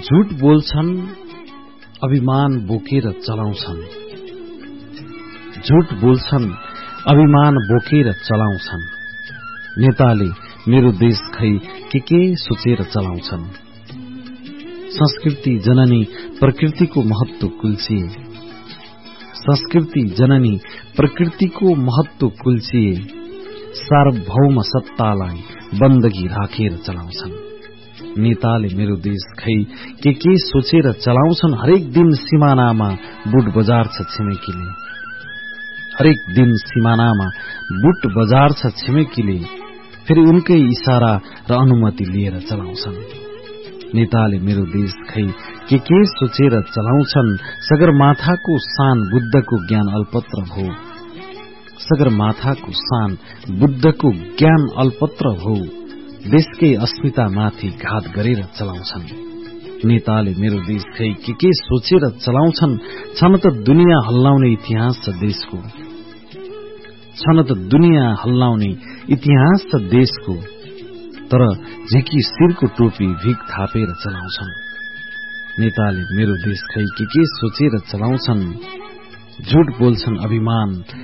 झूट बोल्छन् अभिमान बोकेर चलाउँछन् झूट बोल्छन् अभिमान बोकेर चलाउँछन् नेताले मेरो देश खै के सोचेर चलाउँछन् संस्कृति जननी प्रकृतिको महत्व कुल्चिए संस्कृति जननी प्रकृतिको महत्व कुल्चिए सार्वभौम सत्तालाई बन्दगी राखेर चलाउँछन् नेताले मेरो देश खै के सोचेर चलाउँछन् हरेक दिन सिमानामा बुट बजार छ छिमेकीले हरेक दिन सिमानामा बुट बजार छ छिमेकीले फेरि उनकै इशारा र अनुमति लिएर चलाउँछन् नेताले मेरो देश खै के सोचेर चलाउँछन् सगरमाथाको शान बुद्धको ज्ञान अल्पत्र भो सगरमाथाको शान बुद्धको ज्ञान अल्पत्र भो देशकै अस्मितामाथि घात गरेर चलाउँछन् नेताले मेरो देश खै के सोचेर चलाउँछन् छन त दुनियाँ हल्लाउने इतिहास छ देशको छन त दुनियाँ हल्लाउने इतिहास छ देशको तर झिकी शिरको टोपी भिख थापेर चलाउँछन् नेताले मेरो देश खै के सोचेर चलाउँछन् झूट बोल्छन् अभिमान